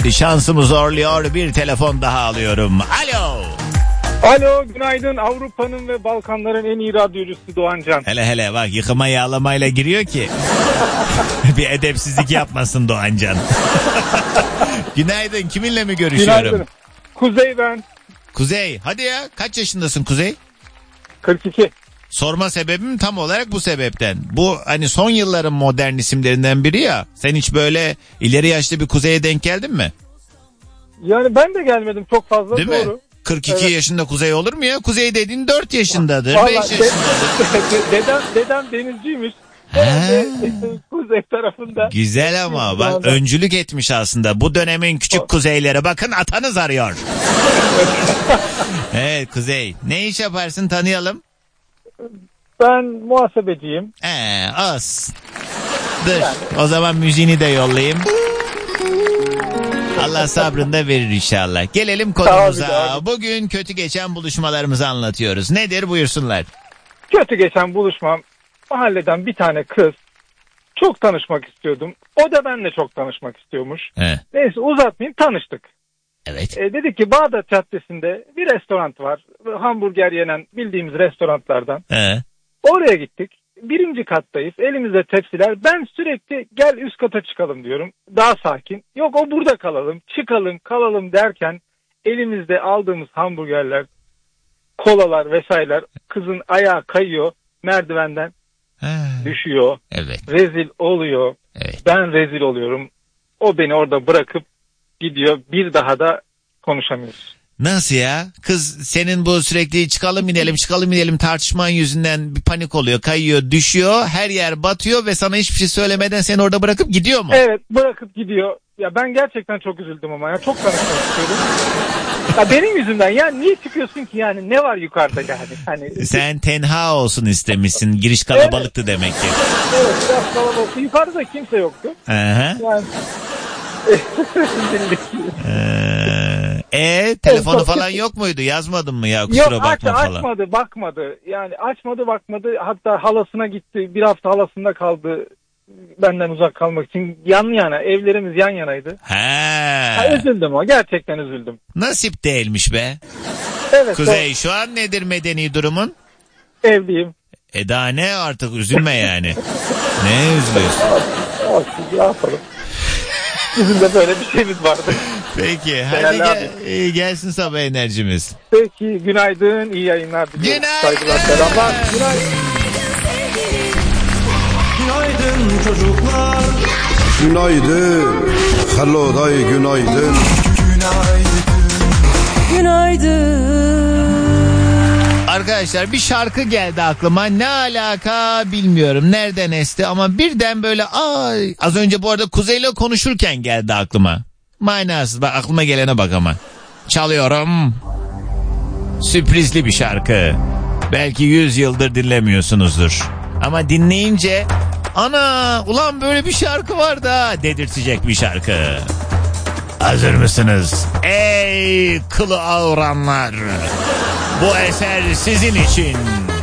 Hadi şansımı zorluyor. Bir telefon daha alıyorum. Alo. Alo, günaydın. Avrupa'nın ve Balkanların en iyi radyocusu Doğancan. Hele bak, yıkama yağlamayla giriyor ki. Bir edepsizlik yapmasın Doğancan. Günaydın, kiminle mi görüşüyorum? Günaydın. Kuzey ben. Kuzey, hadi ya, kaç yaşındasın Kuzey? 42. Sorma sebebim tam olarak bu sebepten. Bu hani son yılların modern isimlerinden biri ya. Sen hiç böyle ileri yaşlı bir Kuzey'e denk geldin mi? Yani ben de gelmedim çok fazla. Değil doğru. mi? 42 Evet. yaşında Kuzey olur mu ya? Kuzey dediğin 4 yaşındadır, Vallahi 5 yaşındadır. dedem denizciymiş. Kuzey tarafında. Güzel ama bak, öncülük etmiş aslında. Bu dönemin küçük kuzeyleri, bakın atanız arıyor. Evet Kuzey, ne iş yaparsın, tanıyalım. Ben muhasebeciyim. Az. Dur o zaman müziğini de yollayayım. Allah sabrını da verir inşallah. Gelelim konumuza. Abi. Bugün kötü geçen buluşmalarımızı anlatıyoruz. Nedir, buyursunlar. Kötü geçen buluşmam, mahalleden bir tane kız. Çok tanışmak istiyordum. O da benimle çok tanışmak istiyormuş. Neyse uzatmayayım, tanıştık. Evet. Dedik ki Bağdat Caddesi'nde bir restoran var. Hamburger yenen bildiğimiz restoranlardan. Oraya gittik. 1. kattayız. Elimizde tepsiler. Ben sürekli gel üst kata çıkalım diyorum. Daha sakin. Yok o burada kalalım. Çıkalım kalalım derken elimizde aldığımız hamburgerler, kolalar vesaireler, kızın ayağı kayıyor merdivenden. Düşüyor. Evet. Rezil oluyor. Evet. Ben rezil oluyorum. O beni orada bırakıp gidiyor. Bir daha da konuşamıyoruz. Nasıl ya? Kız senin bu sürekli çıkalım inelim tartışman yüzünden bir panik oluyor, kayıyor, düşüyor, her yer batıyor ve sana hiçbir şey söylemeden seni orada bırakıp gidiyor mu? Evet, bırakıp gidiyor. Ya ben gerçekten çok üzüldüm ama ya, çok tanışmak istiyordum. Ya benim yüzümden ya, niye çıkıyorsun ki yani, ne var yukarıda yani? Hani sen tenha olsun istemişsin, giriş kalabalıktı evet. Demek ki. Evet, biraz kalabalıktı. Yukarıda kimse yoktu. Yani telefonu falan yok muydu? Yazmadın mı ya? Kusura bakma falan. Açmadı, bakmadı. Yani açmadı, bakmadı. Hatta halasına gitti. Bir hafta halasında kaldı. Benden uzak kalmak için. Yan yana, evlerimiz yan yanaydı. Üzüldüm o. Gerçekten üzüldüm. Nasip değilmiş be. Evet. Kuzey şu an nedir medeni durumun? Evliyim. Daha ne, artık üzülme yani. Ne üzülüyorsun? Ne yapalım? Bizim de böyle bir şeyimiz vardı. Peki hadi gelsin sabah enerjimiz. Peki günaydın, iyi yayınlar diliyorum. Günaydın. Selamlar. Günaydın çocuklar. Günaydın. Hello day, günaydın. Günaydın. Arkadaşlar bir şarkı geldi aklıma, ne alaka bilmiyorum, nereden esti ama birden böyle az önce bu arada Kuzey'le konuşurken geldi aklıma. Manasız, bak aklıma gelene bak ama. Çalıyorum. Sürprizli bir şarkı. Belki 100 yıldır dinlemiyorsunuzdur. Ama dinleyince ana ulan böyle bir şarkı var da dedirtecek bir şarkı. Hazır mısınız? Ey kılı ağıranlar. Bu eser sizin için.